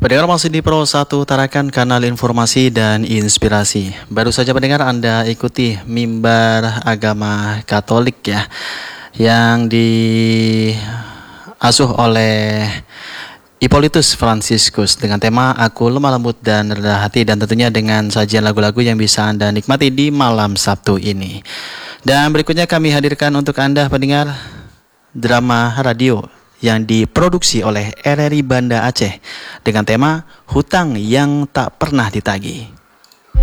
Pendengar masih di Pro 1 Tarakan, kanal informasi dan inspirasi. Baru saja pendengar Anda ikuti mimbar agama Katolik ya, yang diasuh oleh Hippolytus Franciscus dengan tema Aku Lemah Lembut dan Rendah Hati, dan tentunya dengan sajian lagu-lagu yang bisa Anda nikmati di malam Sabtu ini. Dan berikutnya kami hadirkan untuk Anda pendengar drama radio yang diproduksi oleh RRI Banda Aceh dengan tema Hutang yang Tak Pernah Ditagih.